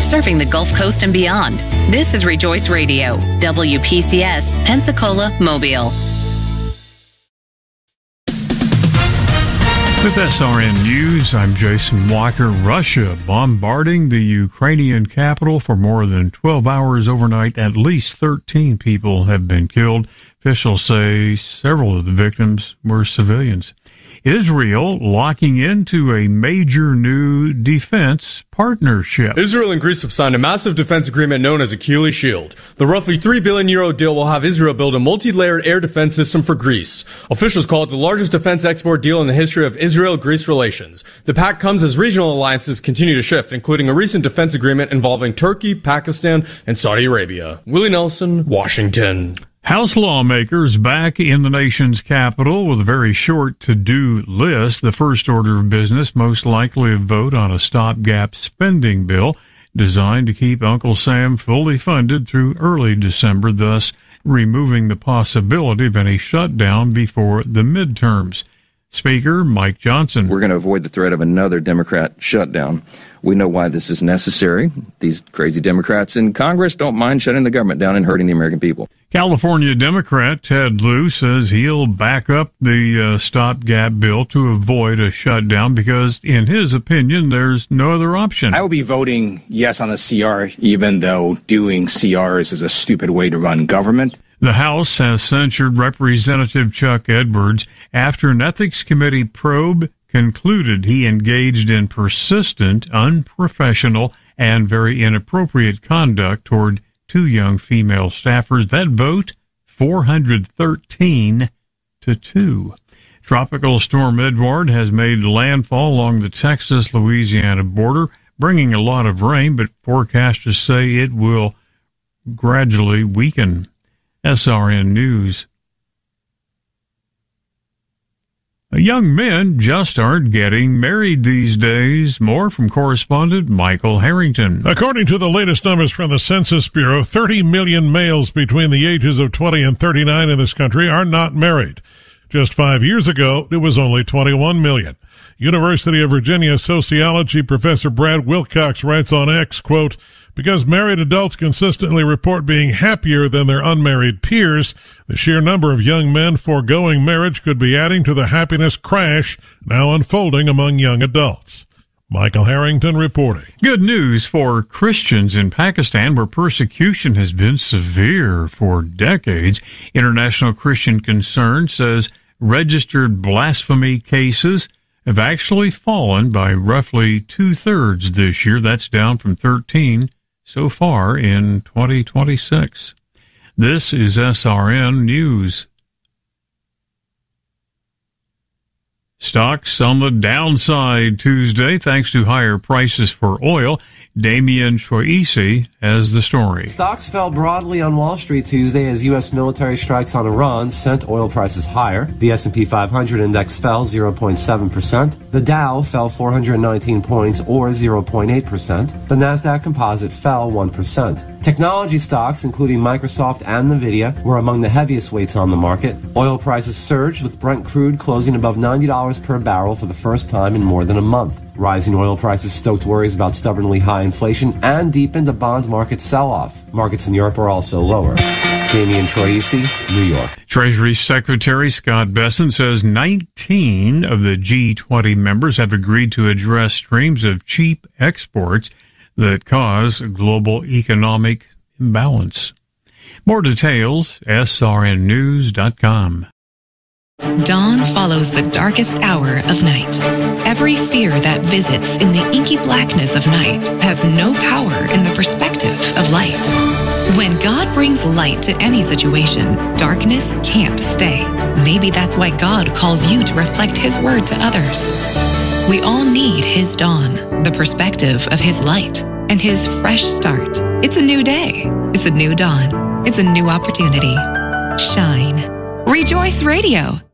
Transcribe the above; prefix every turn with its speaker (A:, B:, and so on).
A: serving the Gulf Coast and beyond. This is Rejoice Radio, WPCS, Pensacola, Mobile.
B: With SRN News, I'm Jason Walker. Russia bombarding the Ukrainian capital for more than 12 hours overnight. At least 13 people have been killed. Officials say several of the victims were civilians. Israel locking into a major new defense partnership.
C: Israel and Greece have signed a massive defense agreement known as Achilles Shield. The roughly €3 billion deal will have Israel build a multi-layered air defense system for Greece. Officials call it the largest defense export deal in the history of Israel-Greece relations. The pact comes as regional alliances continue to shift, including a recent defense agreement involving Turkey, Pakistan, and Saudi Arabia. Willie Nelson, Washington.
B: House lawmakers back in the nation's capital with a very short to-do list. The first order of business, most likely a vote on a stopgap spending bill designed to keep Uncle Sam fully funded through early December, thus removing the possibility of any shutdown before the midterms. Speaker Mike Johnson.
D: We're going to avoid the threat of another Democrat shutdown. We know why this is necessary. These crazy Democrats in Congress don't mind shutting the government down and hurting the American people.
B: California Democrat Ted Lieu says he'll back up the stopgap bill to avoid a shutdown because, in his opinion, there's no other option.
E: I will be voting yes on the CR, even though doing CRs is a stupid way to run government.
B: The House has censured Representative Chuck Edwards after an ethics committee probe concluded he engaged in persistent, unprofessional, and very inappropriate conduct toward two young female staffers. That vote, 413 to 2. Tropical storm Edward has made landfall along the Texas-Louisiana border, bringing a lot of rain, but forecasters say it will gradually weaken. SRN News. Young men just aren't getting married these days. More from correspondent Michael Harrington.
F: According to the latest numbers from the Census Bureau, 30 million males between the ages of 20 and 39 in this country are not married. Just 5 years ago, it was only 21 million. University of Virginia sociology professor Brad Wilcox writes on X, quote, because married adults consistently report being happier than their unmarried peers, the sheer number of young men foregoing marriage could be adding to the happiness crash now unfolding among young adults. Michael Harrington reporting.
B: Good news for Christians in Pakistan, where persecution has been severe for decades. International Christian Concern says registered blasphemy cases have actually fallen by roughly 2/3 this year. That's down from 13 so far in 2026. This is SRN News. Stocks on the downside Tuesday thanks to higher prices for oil. Damian Choisi has the story.
G: Stocks fell broadly on Wall Street Tuesday as U.S. military strikes on Iran sent oil prices higher. The S&P 500 index fell 0.7%. The Dow fell 419 points or 0.8%. The Nasdaq Composite fell 1%. Technology stocks, including Microsoft and Nvidia, were among the heaviest weights on the market. Oil prices surged with Brent crude closing above $90 per barrel for the first time in more than a month. Rising oil prices stoked worries about stubbornly high inflation and deepened a bond market sell-off. Markets in Europe are also lower. Damian Troisi, New York.
B: Treasury Secretary Scott Bessent says 19 of the G20 members have agreed to address streams of cheap exports that cause global economic imbalance. More details, srnnews.com.
H: Dawn follows the darkest hour of night. Every fear that visits in the inky blackness of night has no power in the perspective of light. When God brings light to any situation, darkness can't stay. Maybe that's why God calls you to reflect His word to others. We all need His dawn, the perspective of His light, and His fresh start. It's a new day. It's a new dawn. It's a new opportunity. Shine. Rejoice Radio.